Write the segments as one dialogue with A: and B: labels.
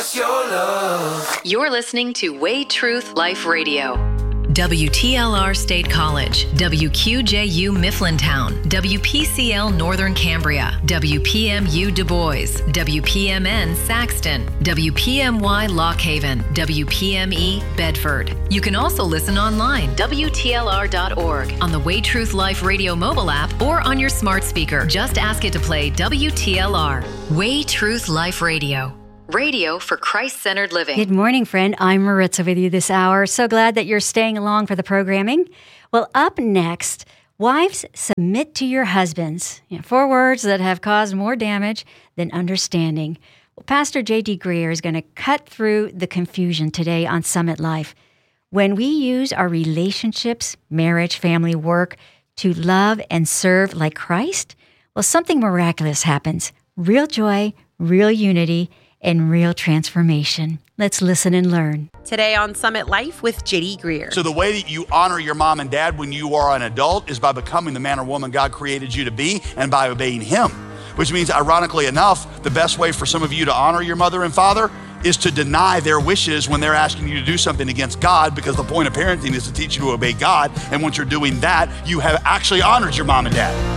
A: what's your love?
B: You're listening to Way Truth Life Radio.
C: WTLR State College, WQJU Mifflintown, WPCL Northern Cambria, WPMU Du Bois, WPMN Saxton, WPMY Lock Haven, WPME Bedford. You can also listen online, WTLR.org, on the Way Truth Life Radio mobile app, or on your smart speaker. Just ask it to play WTLR. Way Truth Life Radio.
B: Radio for Christ-centered living.
D: Good morning, friend. I'm Maritza with you this hour. So glad that you're staying along for the programming. Well, up next, wives, submit to your husbands. 4 words that have caused more damage than understanding. Well, Pastor J.D. Greear is going to cut through the confusion today on Summit Life. When we use our relationships, marriage, family, work, to love and serve like Christ, well, something miraculous happens. Real joy, real unity, and real transformation. Let's listen and learn.
E: Today on Summit Life with J.D. Greear.
F: So the way that you honor your mom and dad when you are an adult is by becoming the man or woman God created you to be and by obeying Him. Which means, ironically enough, the best way for some of you to honor your mother and father is to deny their wishes when they're asking you to do something against God, because the point of parenting is to teach you to obey God. And once you're doing that, you have actually honored your mom and dad.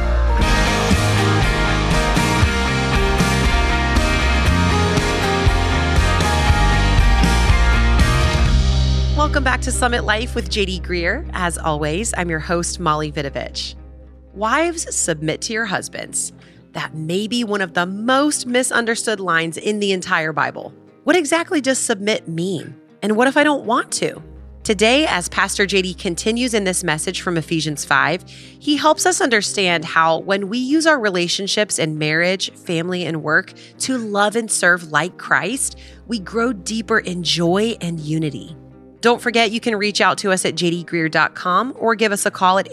E: Welcome back to Summit Life with J.D. Greear. As always, I'm your host, Molly Vidovich. Wives, submit to your husbands. That may be one of the most misunderstood lines in the entire Bible. What exactly does submit mean? And what if I don't want to? Today, as Pastor J.D. continues in this message from Ephesians 5, he helps us understand how when we use our relationships in marriage, family, and work to love and serve like Christ, we grow deeper in joy and unity. Don't forget, you can reach out to us at jdgreear.com or give us a call at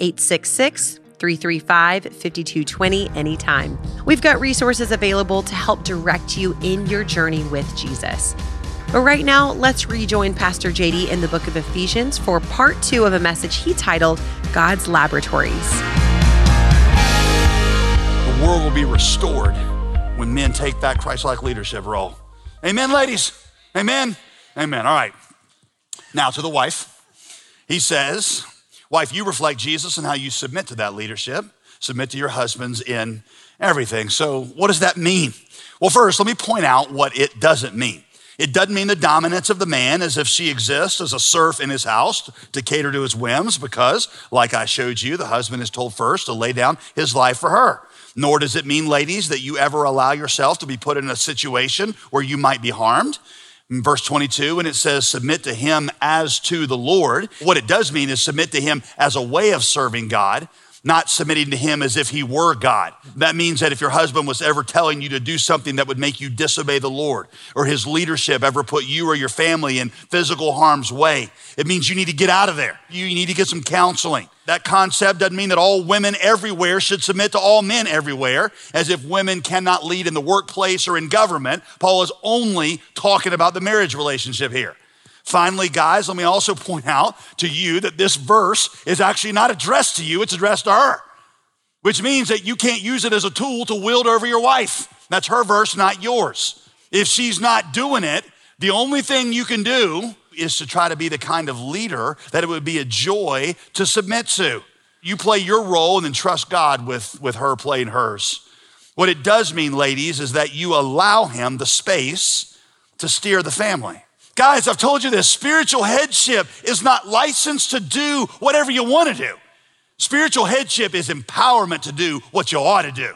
E: 866-335-5220 anytime. We've got resources available to help direct you in your journey with Jesus. But right now, let's rejoin Pastor JD in the book of Ephesians for part 2 of a message he titled, God's Laboratories.
F: The world will be restored when men take that Christ-like leadership role. Amen, ladies? Amen? Amen. All right. Now to the wife, he says, wife, you reflect Jesus in how you submit to that leadership. Submit to your husbands in everything. So what does that mean? Well, first, let me point out what it doesn't mean. It doesn't mean the dominance of the man as if she exists as a serf in his house to cater to his whims, because, like I showed you, the husband is told first to lay down his life for her. Nor does it mean, ladies, that you ever allow yourself to be put in a situation where you might be harmed. In verse 22, when it says, submit to him as to the Lord, what it does mean is submit to him as a way of serving God, not submitting to him as if he were God. That means that if your husband was ever telling you to do something that would make you disobey the Lord, or his leadership ever put you or your family in physical harm's way, it means you need to get out of there. You need to get some counseling. That concept doesn't mean that all women everywhere should submit to all men everywhere, as if women cannot lead in the workplace or in government. Paul is only talking about the marriage relationship here. Finally, guys, let me also point out to you that this verse is actually not addressed to you, it's addressed to her, which means that you can't use it as a tool to wield over your wife. That's her verse, not yours. If she's not doing it, the only thing you can do is to try to be the kind of leader that it would be a joy to submit to. You play your role and then trust God with her playing hers. What it does mean, ladies, is that you allow him the space to steer the family. Guys, I've told you this, spiritual headship is not licensed to do whatever you want to do. Spiritual headship is empowerment to do what you ought to do.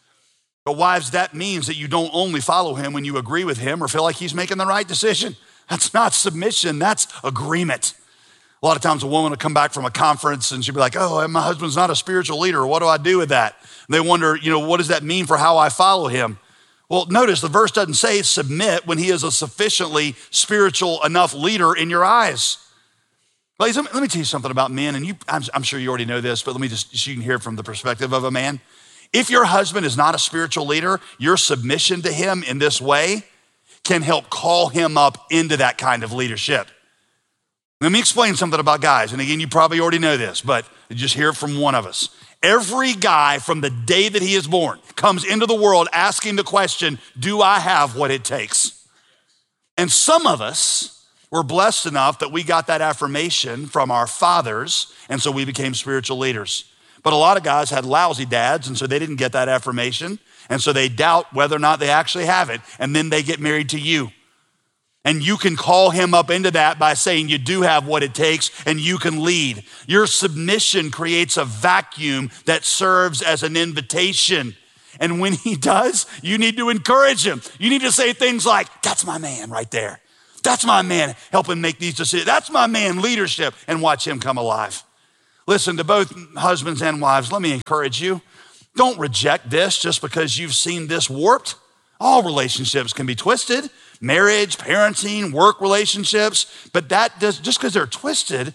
F: But wives, that means that you don't only follow him when you agree with him or feel like he's making the right decision. That's not submission, that's agreement. A lot of times a woman will come back from a conference and she'll be like, oh, my husband's not a spiritual leader. What do I do with that? And they wonder, what does that mean for how I follow him? Well, notice the verse doesn't say submit when he is a sufficiently spiritual enough leader in your eyes. Ladies, let me tell you something about men, and I'm sure you already know this, but let me just, so you can hear it from the perspective of a man. If your husband is not a spiritual leader, your submission to him in this way can help call him up into that kind of leadership. Let me explain something about guys. And again, you probably already know this, but just hear it from one of us. Every guy from the day that he is born comes into the world asking the question, do I have what it takes? And some of us were blessed enough that we got that affirmation from our fathers, and so we became spiritual leaders. But a lot of guys had lousy dads, and so they didn't get that affirmation, and so they doubt whether or not they actually have it, and then they get married to you. And you can call him up into that by saying you do have what it takes and you can lead. Your submission creates a vacuum that serves as an invitation. And when he does, you need to encourage him. You need to say things like, that's my man right there. That's my man helping make these decisions. That's my man leadership, and watch him come alive. Listen, to both husbands and wives, let me encourage you. Don't reject this just because you've seen this warped. All relationships can be twisted. Marriage, parenting, work relationships, but that does, just because they're twisted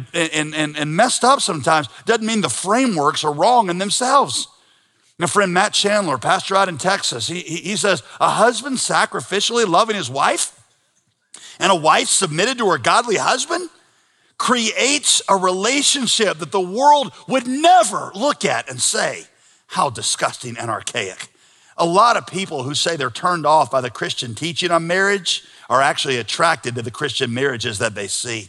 F: and messed up sometimes doesn't mean the frameworks are wrong in themselves. My friend Matt Chandler, pastor out in Texas, he says, a husband sacrificially loving his wife and a wife submitted to her godly husband creates a relationship that the world would never look at and say, how disgusting and archaic. A lot of people who say they're turned off by the Christian teaching on marriage are actually attracted to the Christian marriages that they see.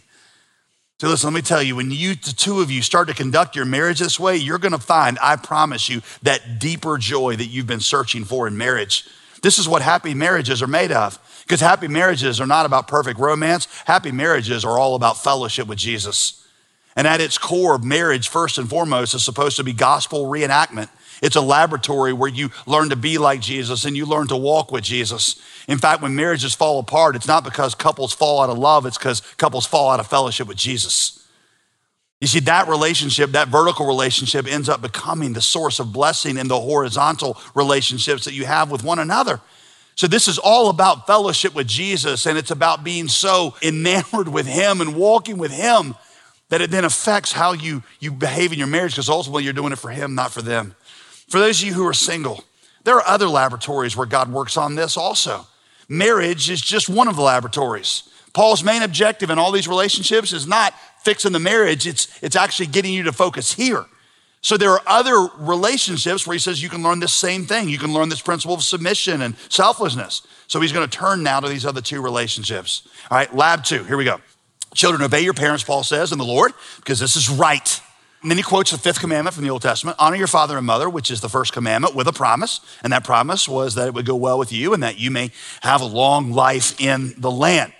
F: So listen, let me tell you, when the two of you start to conduct your marriage this way, you're gonna find, I promise you, that deeper joy that you've been searching for in marriage. This is what happy marriages are made of, because happy marriages are not about perfect romance. Happy marriages are all about fellowship with Jesus. And at its core, marriage, first and foremost, is supposed to be gospel reenactment. It's a laboratory where you learn to be like Jesus and you learn to walk with Jesus. In fact, when marriages fall apart, it's not because couples fall out of love, it's because couples fall out of fellowship with Jesus. You see, that relationship, that vertical relationship ends up becoming the source of blessing in the horizontal relationships that you have with one another. So this is all about fellowship with Jesus, and it's about being so enamored with him and walking with him that it then affects how you behave in your marriage, because ultimately you're doing it for him, not for them. For those of you who are single, there are other laboratories where God works on this also. Marriage is just one of the laboratories. Paul's main objective in all these relationships is not fixing the marriage, it's actually getting you to focus here. So there are other relationships where he says you can learn this same thing. You can learn this principle of submission and selflessness. So he's gonna turn now to these other two relationships. All right, lab 2, here we go. Children, obey your parents, Paul says, in the Lord, because this is right. And then he quotes the 5th commandment from the Old Testament, honor your father and mother, which is the first commandment, with a promise. And that promise was that it would go well with you and that you may have a long life in the land.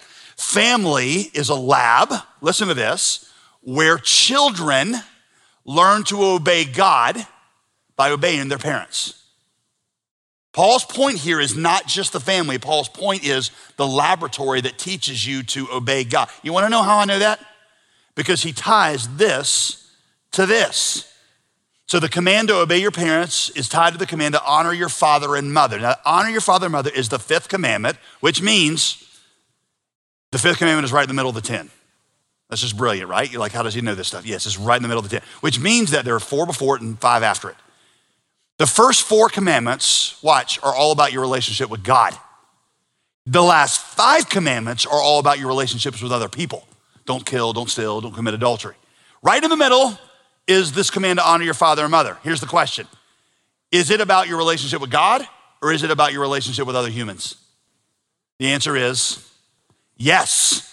F: Family is a lab, listen to this, where children learn to obey God by obeying their parents. Paul's point here is not just the family. Paul's point is the laboratory that teaches you to obey God. You wanna know how I know that? Because he ties this to this. So the command to obey your parents is tied to the command to honor your father and mother. Now, honor your father and mother is the 5th commandment, which means the 5th commandment is right in the middle of the 10. That's just brilliant, right? You're like, how does he know this stuff? Yes, it's right in the middle of the 10, which means that there are 4 before it and 5 after it. The first 4 commandments, watch, are all about your relationship with God. The last 5 commandments are all about your relationships with other people. Don't kill, don't steal, don't commit adultery. Right in the middle is this command to honor your father and mother. Here's the question. Is it about your relationship with God, or is it about your relationship with other humans? The answer is yes.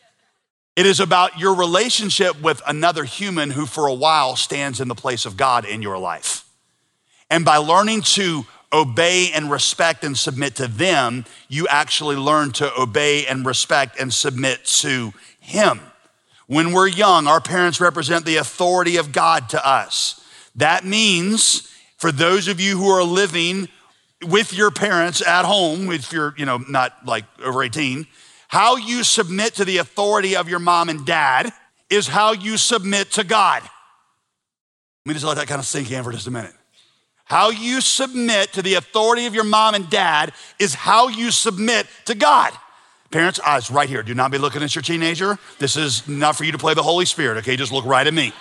F: It is about your relationship with another human who for a while stands in the place of God in your life. And by learning to obey and respect and submit to them, you actually learn to obey and respect and submit to him. When we're young, our parents represent the authority of God to us. That means for those of you who are living with your parents at home, if you're not like over 18, how you submit to the authority of your mom and dad is how you submit to God. Let me just let that kind of sink in for just a minute. How you submit to the authority of your mom and dad is how you submit to God. Parents, eyes right here. Do not be looking at your teenager. This is not for you to play the Holy Spirit, okay? Just look right at me.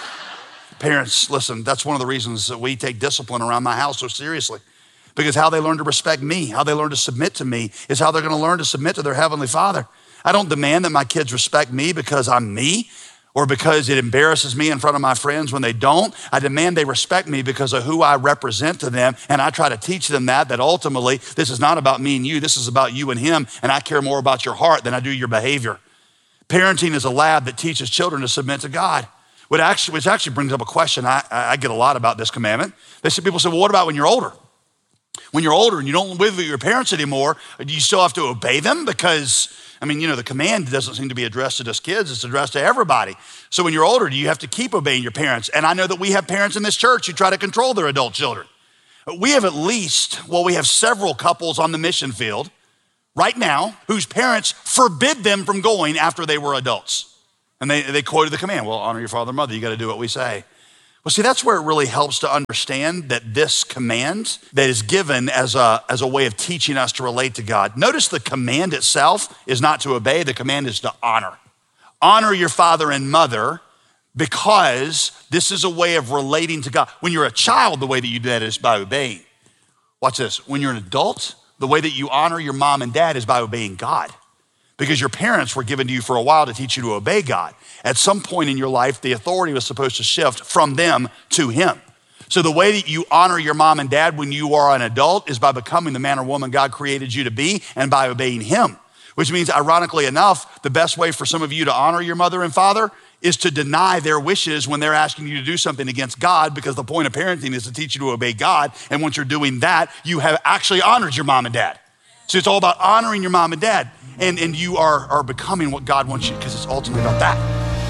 F: Parents, listen, that's one of the reasons that we take discipline around my house so seriously. Because how they learn to respect me, how they learn to submit to me, is how they're gonna learn to submit to their Heavenly Father. I don't demand that my kids respect me because I'm me. or because it embarrasses me in front of my friends when they don't. I demand they respect me because of who I represent to them, and I try to teach them that ultimately this is not about me and you, this is about you and him, and I care more about your heart than I do your behavior. Parenting is a lab that teaches children to submit to God, which actually brings up a question I get a lot about this commandment. People say, well, what about when you're older? When you're older and you don't live with your parents anymore, do you still have to obey them? Because, the command doesn't seem to be addressed to just kids, it's addressed to everybody. So when you're older, do you have to keep obeying your parents? And I know that we have parents in this church who try to control their adult children. We have we have several couples on the mission field right now whose parents forbid them from going after they were adults. And they quoted the command, well, honor your father and mother, you gotta do what we say. Well, see, that's where it really helps to understand that this command that is given as a way of teaching us to relate to God. Notice the command itself is not to obey, the command is to honor. Honor your father and mother because this is a way of relating to God. When you're a child, the way that you do that is by obeying. Watch this, when you're an adult, the way that you honor your mom and dad is by obeying God. Because your parents were given to you for a while to teach you to obey God. At some point in your life, the authority was supposed to shift from them to him. So the way that you honor your mom and dad when you are an adult is by becoming the man or woman God created you to be and by obeying him. Which means, ironically enough, the best way for some of you to honor your mother and father is to deny their wishes when they're asking you to do something against God, because the point of parenting is to teach you to obey God. And once you're doing that, you have actually honored your mom and dad. So it's all about honoring your mom and dad. And you are becoming what God wants you, because it's ultimately about that.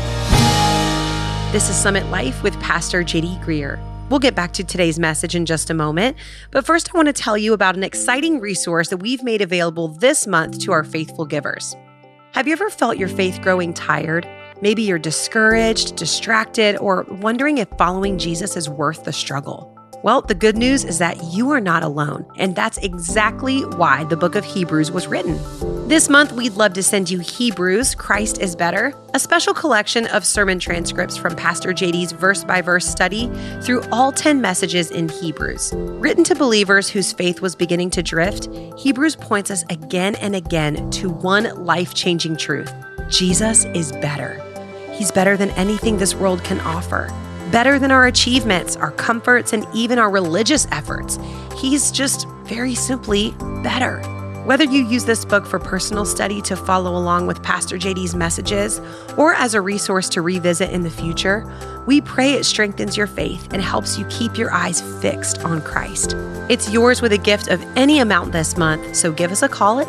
E: This is Summit Life with Pastor JD Greear. We'll get back to today's message in just a moment, but first I want to tell you about an exciting resource that we've made available this month to our faithful givers. Have you ever felt your faith growing tired? Maybe you're discouraged, distracted, or wondering if following Jesus is worth the struggle. Well, the good news is that you are not alone, and that's exactly why the book of Hebrews was written. This month, we'd love to send you Hebrews, Christ is Better, a special collection of sermon transcripts from Pastor JD's verse-by-verse study through all 10 messages in Hebrews. Written to believers whose faith was beginning to drift, Hebrews points us again and again to one life-changing truth. Jesus is better. He's better than anything this world can offer. Better than our achievements, our comforts, and even our religious efforts. He's just very simply better. Whether you use this book for personal study to follow along with Pastor JD's messages, or as a resource to revisit in the future, we pray it strengthens your faith and helps you keep your eyes fixed on Christ. It's yours with a gift of any amount this month, so give us a call at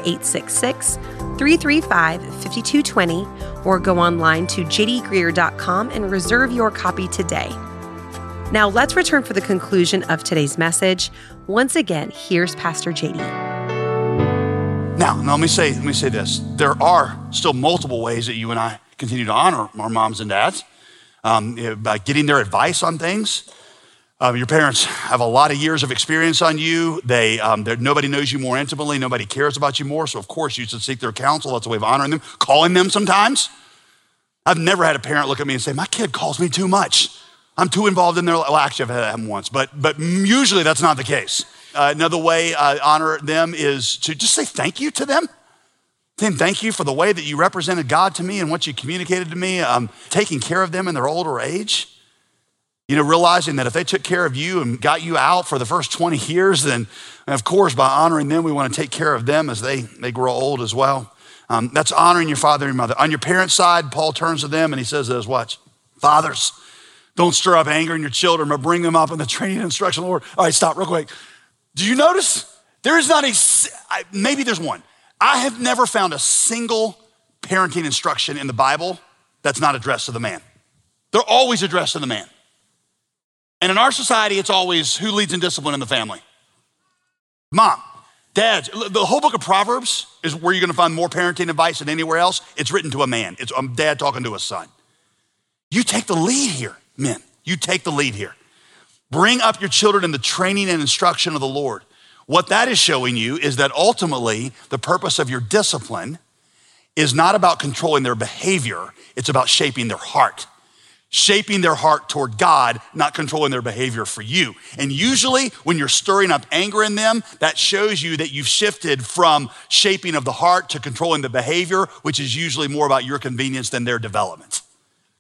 E: 866-335-5220 or go online to jdgreear.com and reserve your copy today. Now let's return for the conclusion of today's message. Once again, here's Pastor JD.
F: Now let me say this. There are still multiple ways that you and I continue to honor our moms and dads by getting their advice on things. Your parents have a lot of years of experience on you. Nobody knows you more intimately. Nobody cares about you more. So of course you should seek their counsel. That's a way of honoring them. Calling them sometimes. I've never had a parent look at me and say, my kid calls me too much. I'm too involved in their life. Well, actually I've had that happen once, but usually that's not the case. Another way I honor them is to just say thank you to them. Saying thank you for the way that you represented God to me and what you communicated to me. Taking care of them in their older age. Realizing that if they took care of you and got you out for the first 20 years, then of course, by honoring them, we want to take care of them as they grow old as well. That's honoring your father and your mother. On your parents' side, Paul turns to them and he says this, watch. Fathers, don't stir up anger in your children, but bring them up in the training and instruction of the Lord. All right, stop real quick. Do you notice? There is not maybe there's one. I have never found a single parenting instruction in the Bible that's not addressed to the man. They're always addressed to the man. And in our society, it's always who leads in discipline in the family? Mom, dad. The whole book of Proverbs is where you're gonna find more parenting advice than anywhere else. It's written to a man. It's a dad talking to a son. You take the lead here, men. You take the lead here. Bring up your children in the training and instruction of the Lord. What that is showing you is that ultimately the purpose of your discipline is not about controlling their behavior. It's about shaping their heart. Shaping their heart toward God, not controlling their behavior for you. And usually when you're stirring up anger in them, that shows you that you've shifted from shaping of the heart to controlling the behavior, which is usually more about your convenience than their development.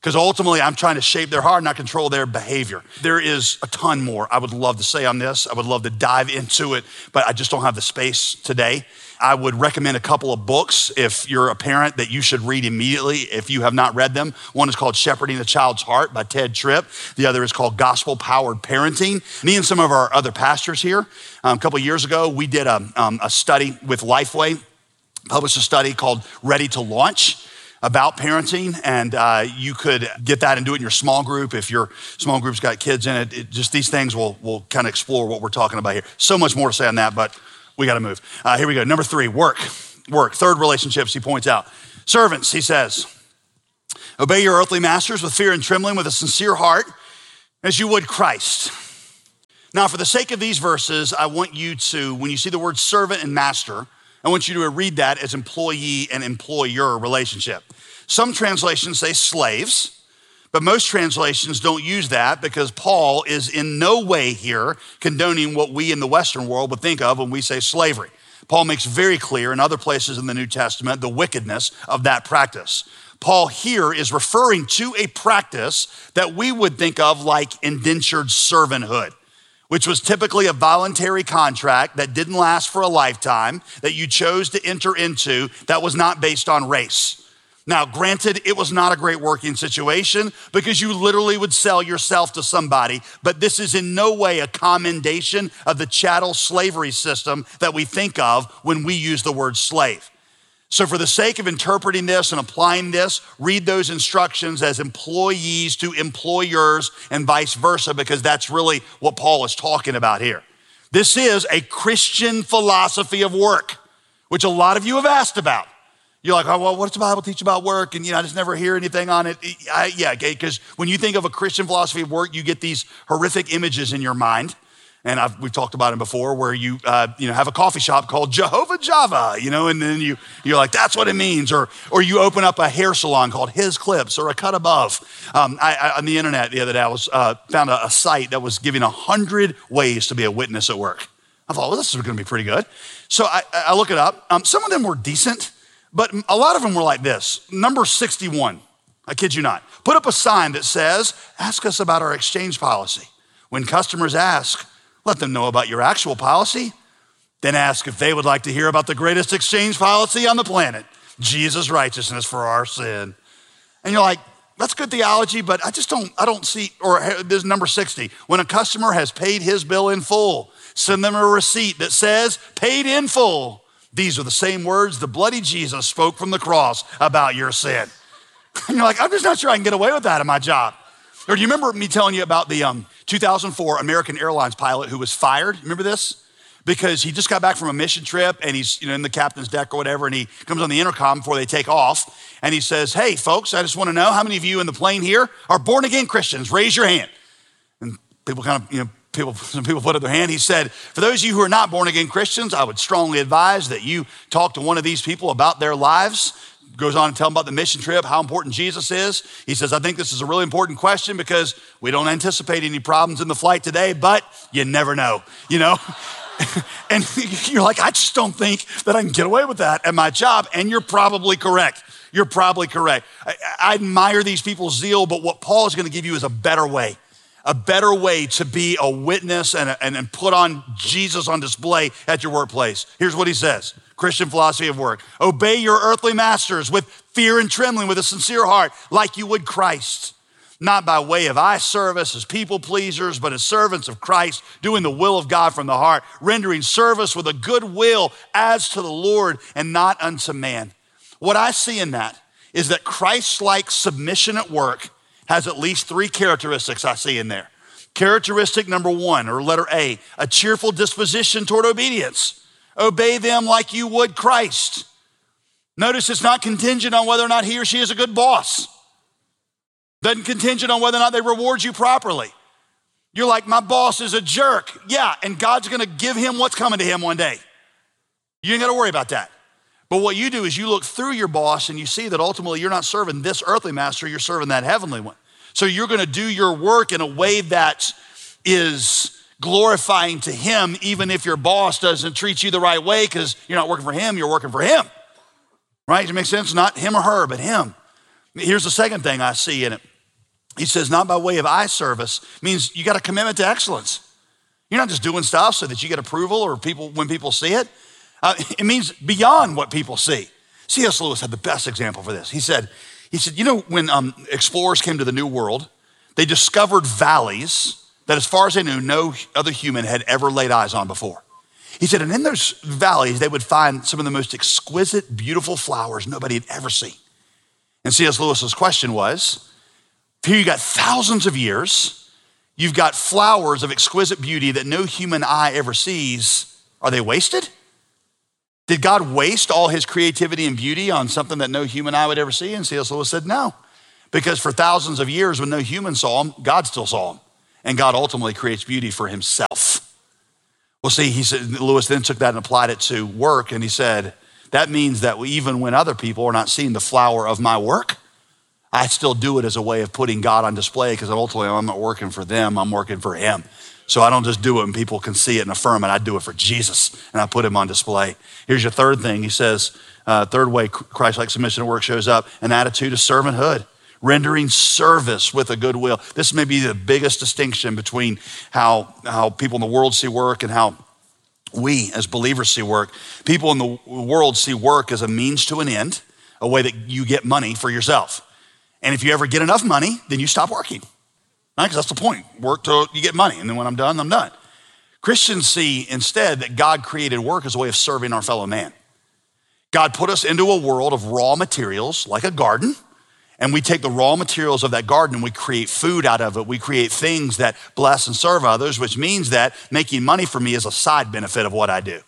F: Because ultimately, I'm trying to shape their heart, not control their behavior. There is a ton more I would love to say on this. I would love to dive into it, but I just don't have the space today. I would recommend a couple of books if you're a parent that you should read immediately if you have not read them. One is called Shepherding a Child's Heart by Ted Tripp. The other is called Gospel Powered Parenting. Me and some of our other pastors here, a couple of years ago, we did a study with Lifeway, published a study called Ready to Launch about parenting, and you could get that and do it in your small group. If your small group's got kids in it, just these things will kind of explore what we're talking about here. So much more to say on that, but we got to move. Here we go. Number 3, work. Third, relationships, he points out. Servants, he says, obey your earthly masters with fear and trembling, with a sincere heart, as you would Christ. Now, for the sake of these verses, I want you to, when you see the word servant and master, I want you to read that as employee and employer relationship. Some translations say slaves, but most translations don't use that because Paul is in no way here condoning what we in the Western world would think of when we say slavery. Paul makes very clear in other places in the New Testament the wickedness of that practice. Paul here is referring to a practice that we would think of like indentured servanthood, which was typically a voluntary contract that didn't last for a lifetime, that you chose to enter into, that was not based on race. Now, granted, it was not a great working situation because you literally would sell yourself to somebody, but this is in no way a commendation of the chattel slavery system that we think of when we use the word slave. So for the sake of interpreting this and applying this, read those instructions as employees to employers and vice versa, because that's really what Paul is talking about here. This is a Christian philosophy of work, which a lot of you have asked about. You're like, oh, well, what's the Bible teach about work? And I just never hear anything on it. Because when you think of a Christian philosophy of work, you get these horrific images in your mind. And we've talked about it before, where you have a coffee shop called Jehovah Java, and then you're like, that's what it means. Or you open up a hair salon called His Clips or a Cut Above. I on the internet the other day, I found a site that was giving 100 ways to be a witness at work. I thought, well, this is going to be pretty good. So I look it up. Some of them were decent, but a lot of them were like this. Number 61, I kid you not, put up a sign that says, ask us about our exchange policy. When customers ask, let them know about your actual policy. Then ask if they would like to hear about the greatest exchange policy on the planet, Jesus' righteousness for our sin. And you're like, that's good theology, but I don't see, or there's number 60. When a customer has paid his bill in full, send them a receipt that says paid in full. These are the same words the bloody Jesus spoke from the cross about your sin. And you're like, I'm just not sure I can get away with that in my job. Or do you remember me telling you about the 2004 American Airlines pilot who was fired? Remember this? Because he just got back from a mission trip and he's in the captain's deck or whatever, and he comes on the intercom before they take off and he says, hey folks, I just want to know how many of you in the plane here are born again Christians? Raise your hand. And people kind of, some people put up their hand. He said, for those of you who are not born again Christians, I would strongly advise that you talk to one of these people about their lives. Goes on to tell them about the mission trip, how important Jesus is. He says, I think this is a really important question because we don't anticipate any problems in the flight today, but you never know, And you're like, I just don't think that I can get away with that at my job. And you're probably correct. I admire these people's zeal, but what Paul is going to give you is a better way to be a witness and put on Jesus on display at your workplace. Here's what he says. Christian philosophy of work. Obey your earthly masters with fear and trembling, with a sincere heart, like you would Christ. Not by way of eye service as people pleasers, but as servants of Christ, doing the will of God from the heart, rendering service with a good will as to the Lord and not unto man. What I see in that is that Christ-like submission at work has at least 3 characteristics I see in there. Characteristic number 1, or letter A cheerful disposition toward obedience. Obey them like you would Christ. Notice it's not contingent on whether or not he or she is a good boss. Doesn't contingent on whether or not they reward you properly. You're like, my boss is a jerk. Yeah, and God's gonna give him what's coming to him one day. You ain't gotta worry about that. But what you do is you look through your boss and you see that ultimately you're not serving this earthly master, you're serving that heavenly one. So you're gonna do your work in a way that is glorifying to him, even if your boss doesn't treat you the right way, because you're not working for him, you're working for him. Right? Does it make sense? Not him or her, but him. Here's the second thing I see in it. He says, not by way of eye service, means you got a commitment to excellence. You're not just doing stuff so that you get approval or when people see it. It means beyond what people see. C.S. Lewis had the best example for this. He said, you know, when explorers came to the New World, they discovered valleys that as far as they knew, no other human had ever laid eyes on before. He said, and in those valleys, they would find some of the most exquisite, beautiful flowers nobody had ever seen. And C.S. Lewis's question was, here you got thousands of years, you've got flowers of exquisite beauty that no human eye ever sees. Are they wasted? Did God waste all his creativity and beauty on something that no human eye would ever see? And C.S. Lewis said no, because for thousands of years when no human saw him, God still saw him. And God ultimately creates beauty for himself. Well, see, he said, Lewis then took that and applied it to work. And he said, that means that even when other people are not seeing the flower of my work, I still do it as a way of putting God on display, because ultimately I'm not working for them, I'm working for him. So I don't just do it and people can see it and affirm it. I do it for Jesus and I put him on display. Here's your third thing. He says, third way Christ-like submission at work shows up, an attitude of servanthood, rendering service with a good will. This may be the biggest distinction between how people in the world see work and how we as believers see work. People in the world see work as a means to an end, a way that you get money for yourself. And if you ever get enough money, then you stop working. Right? Because that's the point. Work till you get money. And then when I'm done, I'm done. Christians see instead that God created work as a way of serving our fellow man. God put us into a world of raw materials like a garden. And we take the raw materials of that garden and we create food out of it. We create things that bless and serve others, which means that making money for me is a side benefit of what I do.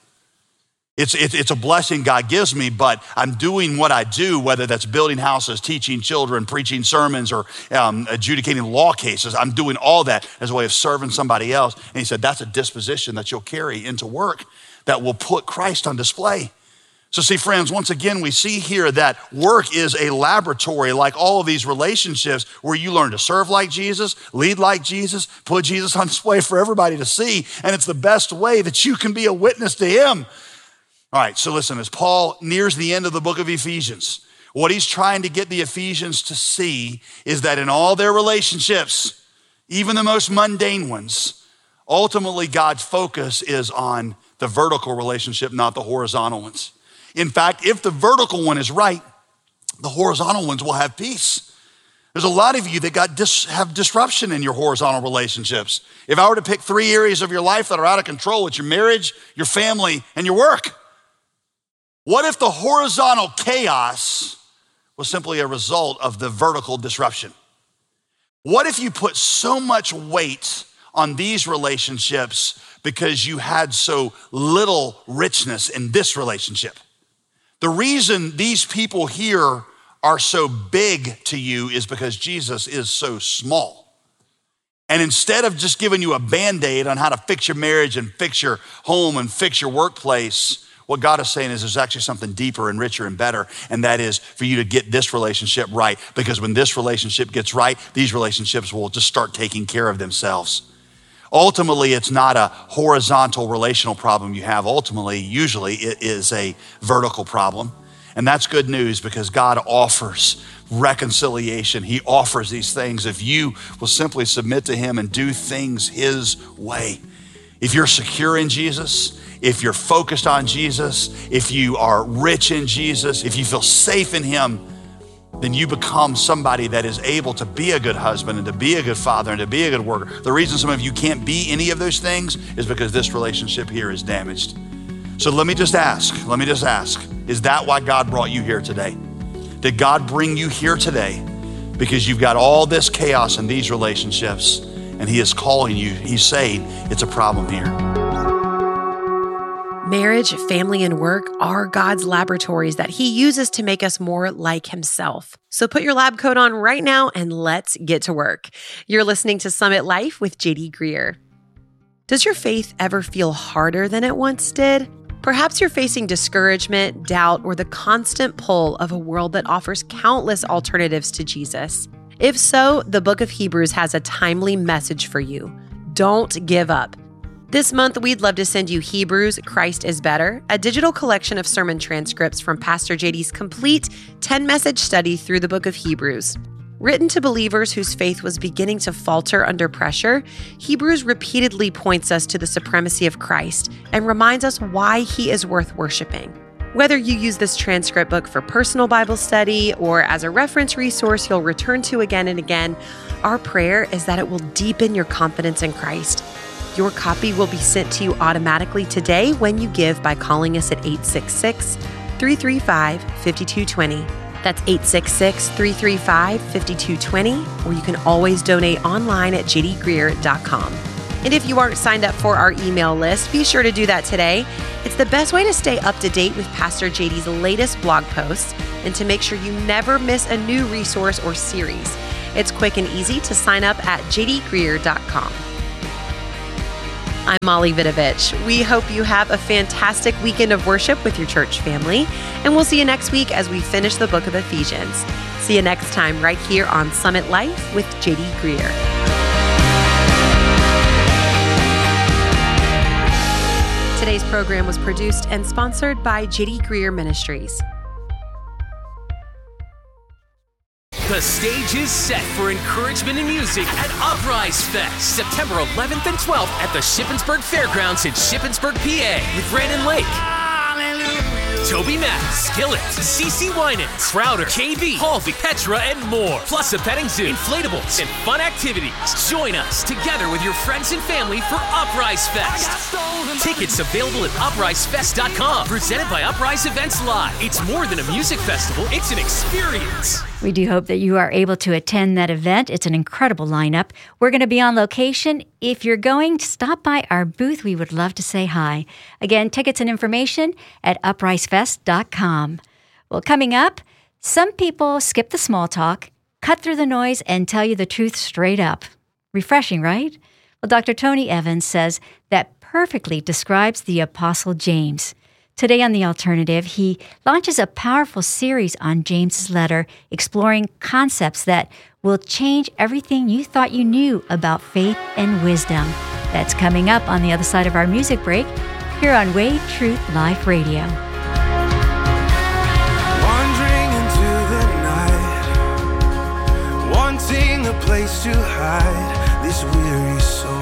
F: It's a blessing God gives me, but I'm doing what I do, whether that's building houses, teaching children, preaching sermons, or adjudicating law cases. I'm doing all that as a way of serving somebody else. And he said, that's a disposition that you'll carry into work that will put Christ on display. So see, friends, once again, we see here that work is a laboratory, like all of these relationships, where you learn to serve like Jesus, lead like Jesus, put Jesus on display for everybody to see. And it's the best way that you can be a witness to him. All right, so listen, as Paul nears the end of the book of Ephesians, what he's trying to get the Ephesians to see is that in all their relationships, even the most mundane ones, ultimately God's focus is on the vertical relationship, not the horizontal ones. In fact, if the vertical one is right, the horizontal ones will have peace. There's a lot of you that have disruption in your horizontal relationships. If I were to pick 3 areas of your life that are out of control, it's your marriage, your family, and your work. What if the horizontal chaos was simply a result of the vertical disruption? What if you put so much weight on these relationships because you had so little richness in this relationship? The reason these people here are so big to you is because Jesus is so small. And instead of just giving you a Band-Aid on how to fix your marriage and fix your home and fix your workplace, what God is saying is there's actually something deeper and richer and better, and that is for you to get this relationship right, because when this relationship gets right, these relationships will just start taking care of themselves. Ultimately, it's not a horizontal relational problem you have. Ultimately, usually it is a vertical problem. And that's good news, because God offers reconciliation. He offers these things if you will simply submit to him and do things his way. If you're secure in Jesus, if you're focused on Jesus, if you are rich in Jesus, if you feel safe in him, then you become somebody that is able to be a good husband and to be a good father and to be a good worker. The reason some of you can't be any of those things is because this relationship here is damaged. So let me just ask, is that why God brought you here today? Did God bring you here today because you've got all this chaos in these relationships and he is calling you, he's saying it's a problem here?
E: Marriage, family, and work are God's laboratories that he uses to make us more like himself. So put your lab coat on right now and let's get to work. You're listening to Summit Life with JD Greear. Does your faith ever feel harder than it once did? Perhaps you're facing discouragement, doubt, or the constant pull of a world that offers countless alternatives to Jesus. If so, the book of Hebrews has a timely message for you. Don't give up. This month, we'd love to send you Hebrews, Christ is Better, a digital collection of sermon transcripts from Pastor JD's complete 10-message study through the book of Hebrews. Written to believers whose faith was beginning to falter under pressure, Hebrews repeatedly points us to the supremacy of Christ and reminds us why he is worth worshiping. Whether you use this transcript book for personal Bible study or as a reference resource you'll return to again and again, our prayer is that it will deepen your confidence in Christ. Your copy will be sent to you automatically today when you give by calling us at 866-335-5220. That's 866-335-5220, or you can always donate online at jdgreer.com. And if you aren't signed up for our email list, be sure to do that today. It's the best way to stay up to date with Pastor JD's latest blog posts and to make sure you never miss a new resource or series. It's quick and easy to sign up at jdgreer.com. I'm Molly Vidovich. We hope you have a fantastic weekend of worship with your church family, and we'll see you next week as we finish the book of Ephesians. See you next time right here on Summit Life with JD Greer. Today's program was produced and sponsored by JD Greer Ministries.
A: The stage is set for encouragement and music at Uprise Fest, September 11th and 12th at the Shippensburg Fairgrounds in Shippensburg, PA, with Brandon Lake, Toby Mack, Skillet, CeCe Winans, Crowder, KB, Halvey, Petra, and more. Plus a petting zoo, inflatables, and fun activities. Join us together with your friends and family for Uprise Fest. Tickets available at uprisefest.com. Presented by Uprise Events Live. It's more than a music festival, it's an experience.
D: We do hope that you are able to attend that event. It's an incredible lineup. We're going to be on location. If you're going, stop by our booth. We would love to say hi. Again, tickets and information at uprisefest.com. Well, coming up, some people skip the small talk, cut through the noise, and tell you the truth straight up. Refreshing, right? Well, Dr. Tony Evans says that perfectly describes the Apostle James. Today on The Alternative, he launches a powerful series on James's letter, exploring concepts that will change everything you thought you knew about faith and wisdom. That's coming up on the other side of our music break, here on Way Truth Life Radio.
G: Wandering into the night, wanting a place to hide.